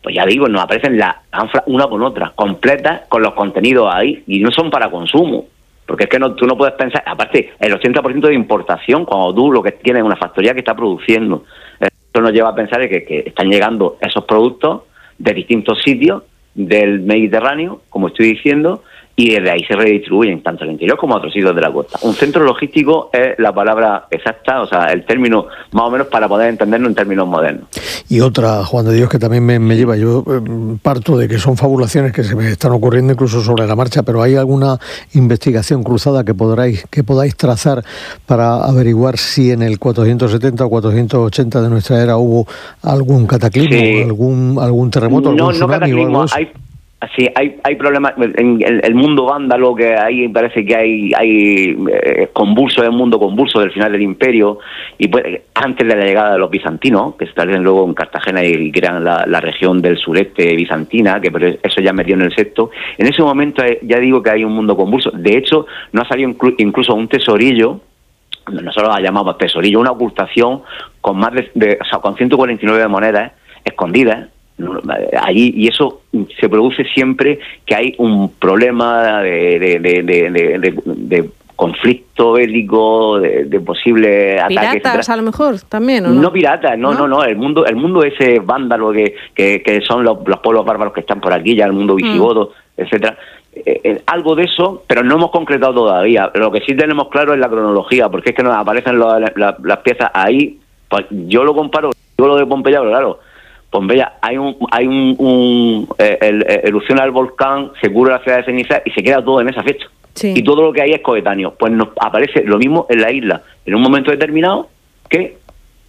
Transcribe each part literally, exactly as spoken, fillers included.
pues ya digo, nos aparecen las anfras una con otra, completas, con los contenidos ahí, y no son para consumo. Porque es que no, tú no puedes pensar, aparte, el ochenta por ciento de importación, cuando tú lo que tienes es una factoría que está produciendo. Eso nos lleva a pensar que, que están llegando esos productos de distintos sitios del Mediterráneo, como estoy diciendo, y desde ahí se redistribuyen tanto al interior como a otros sitios de la costa. Un centro logístico es la palabra exacta, o sea, el término más o menos para poder entenderlo en términos modernos. Y otra, Juan de Dios, que también me, me lleva, yo eh, parto de que son fabulaciones que se me están ocurriendo incluso sobre la marcha, pero ¿hay alguna investigación cruzada que podáis, que podáis trazar para averiguar si en el cuatrocientos setenta o cuatrocientos ochenta de nuestra era hubo algún cataclismo, sí. algún algún terremoto, algún no, tsunami no cataclismo, o algo así? hay Sí, hay hay problemas en el, el mundo vándalo, que ahí parece que hay hay eh, convulso, es un mundo convulso del final del imperio, y pues antes de la llegada de los bizantinos, que se establecen luego en Cartagena y crean la, la región del sureste bizantina, que pero eso ya metió en el sexto. En ese momento ya digo que hay un mundo convulso. De hecho, no ha salido inclu, incluso un tesorillo, nosotros la llamamos tesorillo, una ocultación con más de, de o sea, con ciento cuarenta y nueve monedas escondidas allí, y eso se produce siempre que hay un problema de, de, de, de, de, de, de conflicto bélico, de, de posible ataque. Piratas, a lo mejor, también, ¿o no? No piratas, no, no, no, no, el mundo, el mundo ese vándalo que, que, que son los, los pueblos bárbaros que están por aquí, ya el mundo visigodo, mm. etcétera. Eh, eh, algo de eso, pero no hemos concretado todavía. Lo que sí tenemos claro es la cronología, porque es que nos aparecen lo, la, las piezas ahí. Pues yo lo comparo, yo lo de Pompeya, pero claro, Pompeya, hay un, hay un, un eh, el, el, erupciona el volcán, se cubre la ciudad de ceniza y se queda todo en esa fecha. Sí. Y todo lo que hay es coetáneo. Pues nos aparece lo mismo en la isla, en un momento determinado, que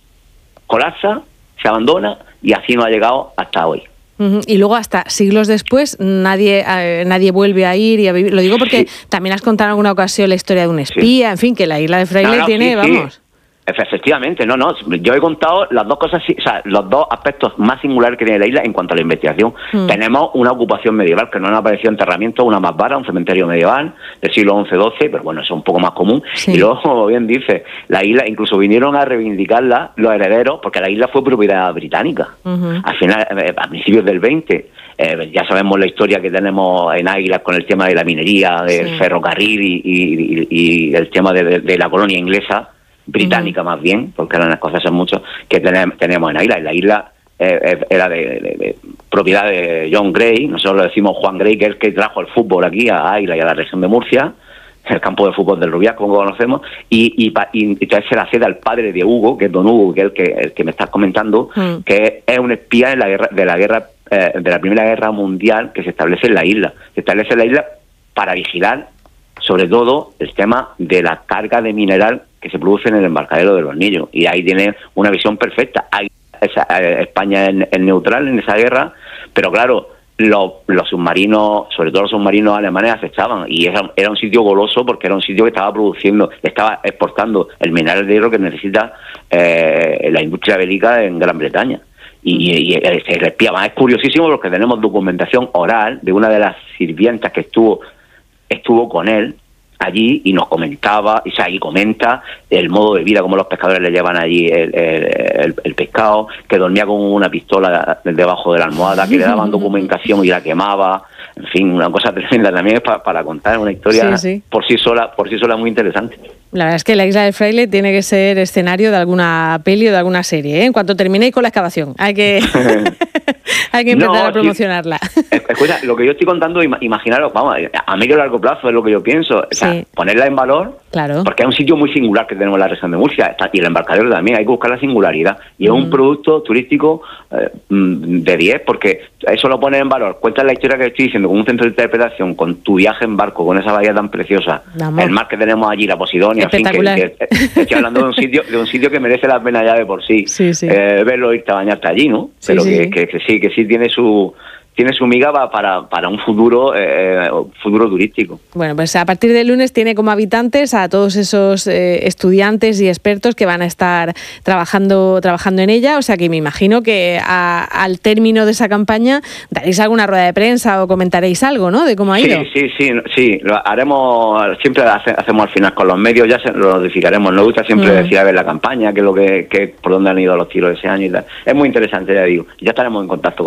colapsa, se abandona, y así nos ha llegado hasta hoy. Uh-huh. Y luego hasta siglos después nadie eh, nadie vuelve a ir y a vivir. Lo digo porque sí. también has contado en alguna ocasión la historia de un espía, sí. en fin, que la isla de Fraile no, no, tiene, sí, vamos... Sí. Efectivamente, no, no. Yo he contado las dos cosas, o sea, los dos aspectos más singulares que tiene la isla en cuanto a la investigación. Mm. Tenemos una ocupación medieval, que no nos apareció enterramientos, una más vara, un cementerio medieval del siglo once doce, pero bueno, eso es un poco más común. Sí. Y luego, como bien dice, la isla, incluso vinieron a reivindicarla los herederos, porque la isla fue propiedad británica. Uh-huh. Al final, a principios del veinte, eh, ya sabemos la historia que tenemos en Águilas con el tema de la minería, del sí. ferrocarril y, y, y, y el tema de, de, de la colonia inglesa, británica uh-huh. más bien, porque eran las cosas son muchas que tenemos, tenemos en la isla. En la isla eh, era de, de, de propiedad de John Gray, nosotros lo decimos Juan Gray, que es el que trajo el fútbol aquí a Águila y a la región de Murcia, el campo de fútbol del Rubiás, como conocemos, y, y, y, y entonces se la cede al padre de Hugo, que es don Hugo, que es el que, el que me estás comentando, uh-huh. que es un espía en la guerra, de la guerra eh, de la Primera Guerra Mundial, que se establece en la isla. Se establece en la isla para vigilar sobre todo el tema de la carga de mineral que se produce en el embarcadero de los Hornillos, y ahí tiene una visión perfecta. Hay, esa, España es, es neutral en esa guerra, pero claro, los, los submarinos, sobre todo los submarinos alemanes, acechaban, y era, era un sitio goloso porque era un sitio que estaba produciendo, estaba exportando el mineral de hierro que necesita eh, la industria bélica en Gran Bretaña. Y, y, y se respiaba. Es curiosísimo porque tenemos documentación oral de una de las sirvientas que estuvo estuvo con él allí y nos comentaba, y, o sea, y comenta el modo de vida, cómo los pescadores le llevan allí el, el, el, el pescado, que dormía con una pistola debajo de la almohada, que le daban documentación y la quemaba. En fin, una cosa tremenda también es para, para contar una historia sí, sí. por sí sola, por sí sola muy interesante. La verdad es que la isla del Fraile tiene que ser escenario de alguna peli o de alguna serie, ¿eh? En cuanto terminéis con la excavación, hay que hay que empezar no, a promocionarla. Sí. Escucha, lo que yo estoy contando, imaginaros, vamos, a medio y largo plazo es lo que yo pienso, o sea, sí. ponerla en valor, claro. porque es un sitio muy singular que tenemos en la región de Murcia, y el embarcadero también, hay que buscar la singularidad, y es mm. un producto turístico eh, de diez, porque eso lo pones en valor, cuentas la historia que estoy diciendo, con un centro de interpretación, con tu viaje en barco, con esa bahía tan preciosa, Vamos. el mar que tenemos allí, la Posidonia, en fin, que, que estoy hablando de un sitio de un sitio que merece la pena ya de por sí, sí, sí. Eh, verlo, irte a bañarte allí, ¿no? Sí, Pero sí. Que, que, que sí, que sí tiene su tiene su miga para, para un futuro eh, futuro turístico. Bueno, pues a partir del lunes tiene como habitantes a todos esos eh, estudiantes y expertos que van a estar trabajando trabajando en ella, o sea que me imagino que a, al término de esa campaña daréis alguna rueda de prensa o comentaréis algo, ¿no?, de cómo ha ido. Sí, sí, sí, sí, lo haremos, siempre hace, hacemos al final con los medios, ya se lo notificaremos. Nos gusta siempre mm. decir a ver la campaña, qué es lo que, que por dónde han ido los tiros ese año y tal. Es muy interesante, ya digo, ya estaremos en contacto con